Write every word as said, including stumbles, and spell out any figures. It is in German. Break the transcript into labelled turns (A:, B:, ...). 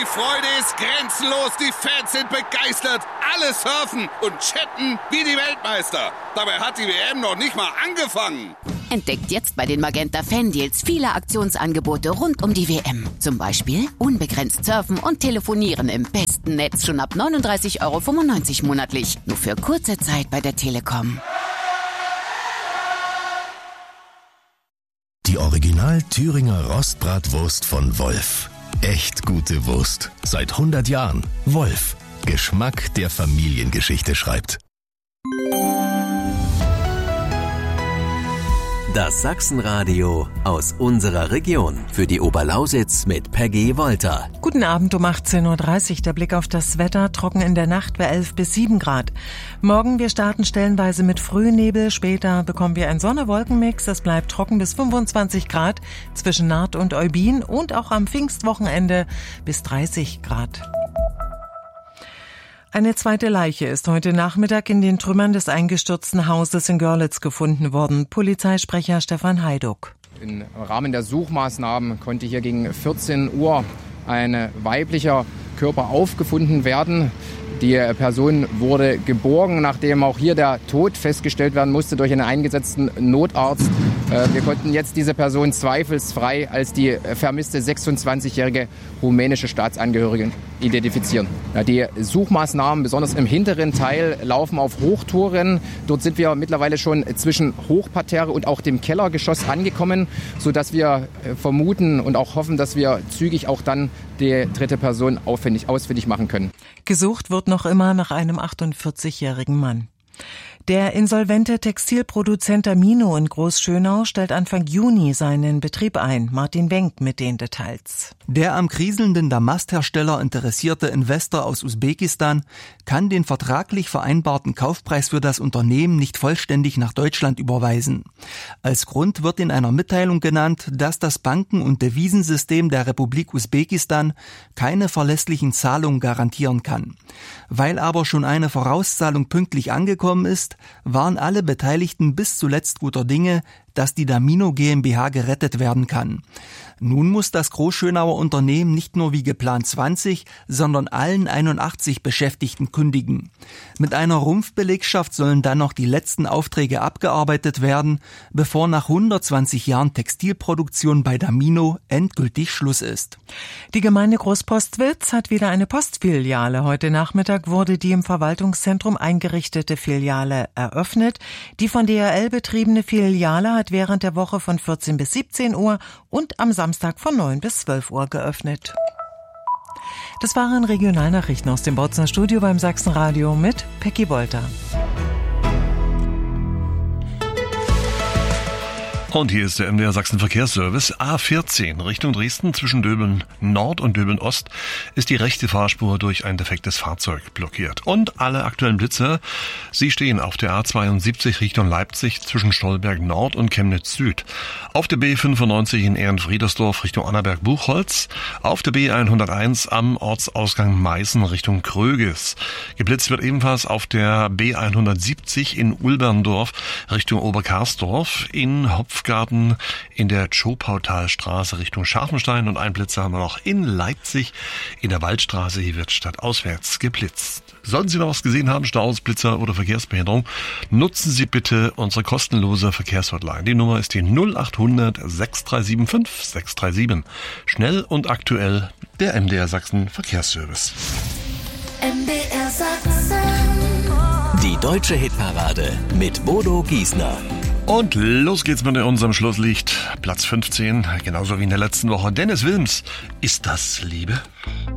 A: Freude ist grenzenlos, die Fans sind begeistert, alle surfen und chatten wie die Weltmeister. Dabei hat die W M noch nicht mal angefangen.
B: Entdeckt jetzt bei den Magenta Fan-Deals viele Aktionsangebote rund um die W M. Zum Beispiel unbegrenzt surfen und telefonieren im besten Netz schon ab neununddreißig Euro fünfundneunzig monatlich. Nur für kurze Zeit bei der Telekom.
C: Die Original Thüringer Rostbratwurst von Wolf. Echt gute Wurst. Seit hundert Jahren. Wolf. Geschmack, der Familiengeschichte schreibt.
D: Das Sachsenradio aus unserer Region. Für die Oberlausitz mit Peggy Wolter.
E: Guten Abend um achtzehn Uhr dreißig. Der Blick auf das Wetter. Trocken in der Nacht bei elf bis sieben Grad. Morgen, wir starten stellenweise mit Frühnebel. Später bekommen wir einen Sonne-Wolken-Mix. Es bleibt trocken bis fünfundzwanzig Grad zwischen Naht und Eubin. Und auch am Pfingstwochenende bis dreißig Grad. Eine zweite Leiche ist heute Nachmittag in den Trümmern des eingestürzten Hauses in Görlitz gefunden worden. Polizeisprecher Stefan Heiduck.
F: Im Rahmen der Suchmaßnahmen konnte hier gegen vierzehn Uhr ein weiblicher Körper aufgefunden werden. Die Person wurde geborgen, nachdem auch hier der Tod festgestellt werden musste durch einen eingesetzten Notarzt. Wir konnten jetzt diese Person zweifelsfrei als die vermisste sechsundzwanzigjährige rumänische Staatsangehörige identifizieren. Die Suchmaßnahmen, besonders im hinteren Teil, laufen auf Hochtouren. Dort sind wir mittlerweile schon zwischen Hochparterre und auch dem Kellergeschoss angekommen, sodass wir vermuten und auch hoffen, dass wir zügig auch dann die dritte Person ausfindig, ausfindig machen können.
E: Gesucht wird noch immer nach einem achtundvierzigjährigen Mann. Der insolvente Textilproduzent Damino in Großschönau stellt Anfang Juni seinen Betrieb ein. Martin Wenk mit den Details.
G: Der am kriselnden Damasthersteller interessierte Investor aus Usbekistan kann den vertraglich vereinbarten Kaufpreis für das Unternehmen nicht vollständig nach Deutschland überweisen. Als Grund wird in einer Mitteilung genannt, dass das Banken- und Devisensystem der Republik Usbekistan keine verlässlichen Zahlungen garantieren kann. Weil aber schon eine Vorauszahlung pünktlich angekommen ist, waren alle Beteiligten bis zuletzt guter Dinge, dass die Damino GmbH gerettet werden kann. Nun muss das Großschönauer Unternehmen nicht nur wie geplant zwanzig, sondern allen einundachtzig Beschäftigten kündigen. Mit einer Rumpfbelegschaft sollen dann noch die letzten Aufträge abgearbeitet werden, bevor nach hundertzwanzig Jahren Textilproduktion bei Damino endgültig Schluss ist.
E: Die Gemeinde Großpostwitz hat wieder eine Postfiliale. Heute Nachmittag wurde die im Verwaltungszentrum eingerichtete Filiale eröffnet. Die von D H L betriebene Filiale hat während der Woche von vierzehn bis siebzehn Uhr und am Samstag von neun bis zwölf Uhr geöffnet. Das waren Regionalnachrichten aus dem Bautzner Studio beim Sachsenradio mit Peggy Wolter.
H: Und hier ist der M D R Sachsen Verkehrsservice. A vierzehn Richtung Dresden zwischen Döbeln Nord und Döbeln Ost ist die rechte Fahrspur durch ein defektes Fahrzeug blockiert. Und alle aktuellen Blitzer, sie stehen auf der A zweiundsiebzig Richtung Leipzig zwischen Stolberg Nord und Chemnitz Süd. Auf der B fünfundneunzig in Ehrenfriedersdorf Richtung Annaberg-Buchholz. Auf der B hunderteins am Ortsausgang Meißen Richtung Kröges. Geblitzt wird ebenfalls auf der B hundertsiebzig in Ulberndorf Richtung Oberkarsdorf, in Hopfgarten in der Tschopautalstraße Richtung Scharfenstein und ein Blitzer haben wir noch in Leipzig in der Waldstraße. Hier wird stadtauswärts geblitzt. Sollten Sie noch was gesehen haben, Staus, Blitzer oder Verkehrsbehinderung, nutzen Sie bitte unsere kostenlose Verkehrshotline. Die Nummer ist die null acht hundert sechs drei sieben fünf sechs drei sieben. Schnell und aktuell der M D R Sachsen Verkehrsservice.
I: M D R Sachsen.
D: Die deutsche Hitparade mit Bodo Giesner.
H: Und los geht's mit unserem Schlusslicht. Platz fünfzehn, genauso wie in der letzten Woche. Dennis Wilms, Ist das Liebe?